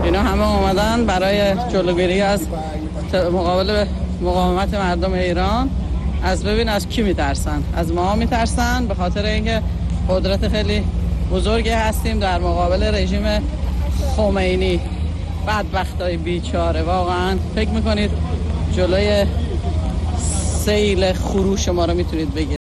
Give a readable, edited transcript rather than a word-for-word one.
اینا همه آمدن برای جلوگیری از مقابل مقاومت مردم ایران. از کی میترسن؟ از ما میترسن، به خاطر اینکه قدرت خیلی بزرگی هستیم در مقابل رژیم خمینی. بدبختای بیچاره، واقعا فکر میکنید جلوی سیل خروش ما رو میتونید بگیرید؟